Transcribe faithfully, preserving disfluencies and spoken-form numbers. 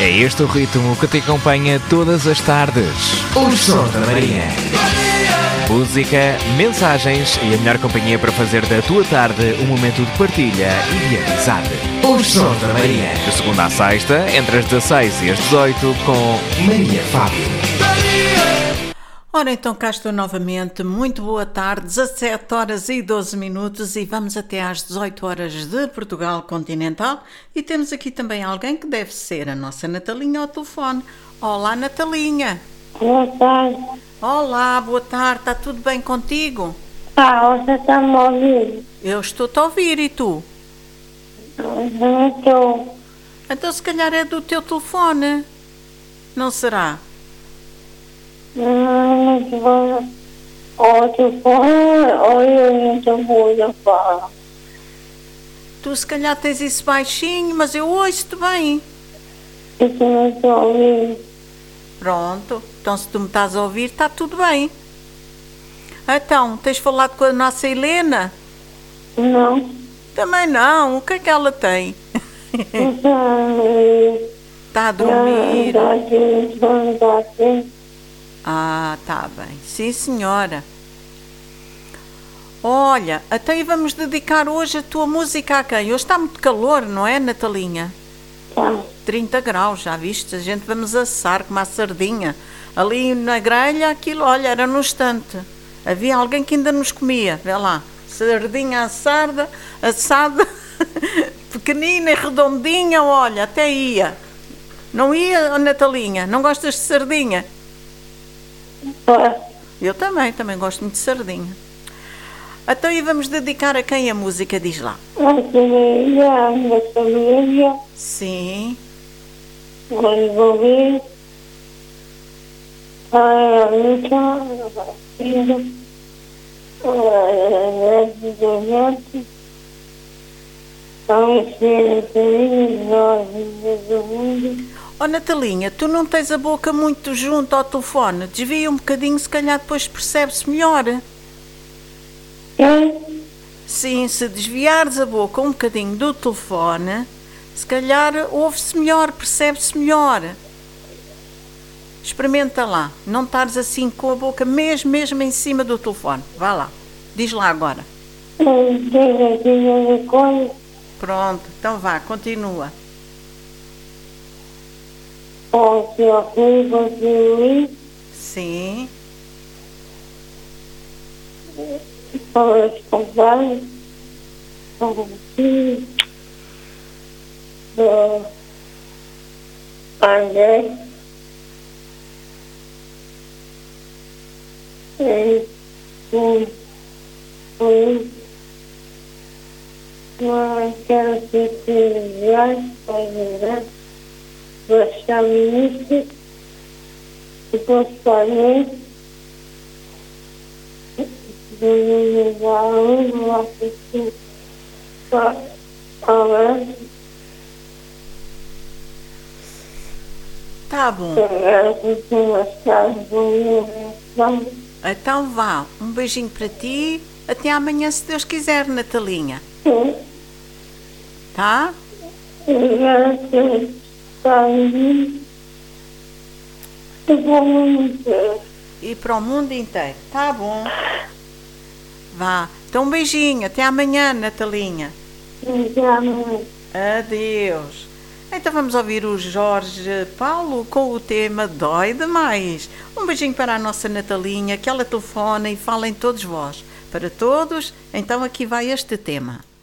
É este o ritmo que te acompanha todas as tardes. Os Sons da Maria. Música, mensagens e a melhor companhia para fazer da tua tarde um momento de partilha e de amizade. Os Sons da Maria. De segunda à sexta, entre as dezasseis e as dezoito, com Maria Fábio. Ora, então cá estou novamente, muito boa tarde, dezassete horas e doze minutos e vamos até às dezoito horas de Portugal continental e temos aqui também alguém que deve ser a nossa Natalinha ao telefone. Olá, Natalinha. Boa tarde. Olá, boa tarde, está tudo bem contigo? Ah, você está me ouvindo? Eu estou-te a ouvir e tu? Eu não estou. Então se calhar é do teu telefone, não será? Não, não estou. Ou telefone, ou eu não estou boa fala. Tu se calhar tens isso baixinho, mas eu ouço-te bem. Eu não estou ouvindo. Pronto, então se tu me estás a ouvir, está tudo bem. Então, tens falado com a nossa Helena? Não. Também não, o que é que ela tem? Não. Está a dormir? Não, não está aqui. Ah, está bem. Sim, senhora. Olha, até aí vamos dedicar hoje a tua música a quem? Hoje está muito calor, não é, Natalinha? Tá. trinta graus, já viste? A gente vamos assar como a sardinha. Ali na grelha, aquilo, olha, era no estante. Havia alguém que ainda nos comia, vê lá. Sardinha assada, assada, pequenina e redondinha, olha, até ia. Não ia, Natalinha? Não gostas de sardinha? Tá. Eu também, também gosto muito de sardinha. Então e vamos dedicar a quem a música, diz lá? A família, a minha família, Sim, vou envolver. A Anitta, a filha, a Residente, a Luciana Feliz, os do mundo. oh Natalinha, tu não tens a boca muito junto ao telefone. Desvia um bocadinho, se calhar depois percebe-se melhor. É? Sim, se desviares a boca um bocadinho do telefone, se calhar ouve-se melhor, percebe-se melhor. Experimenta lá, não estares assim com a boca mesmo, mesmo em cima do telefone. Vá lá, diz lá agora. Tem aqui de coisa. Pronto, então vá, continua. Pode ser ok, pode ser Sim, para os compadres, para os filhos, do André, e sim, foi uma quero ser viagem para ajudar, gostar muito, depois para mim, do meu aluno, lá que para falar, tá bom. eu tenho gostado do meu Então vá, um beijinho para ti. Até amanhã, se Deus quiser, Natalinha. sim. Tá? Graças a mim, muito. E para o mundo inteiro. Tá bom. Vá. Então um beijinho. Até amanhã, Natalinha. Adeus. Então vamos ouvir o Jorge Paulo com o tema Dói Demais. Um beijinho para a nossa Natalinha, que ela telefona e fala em todos vós. Para todos, então aqui vai este tema.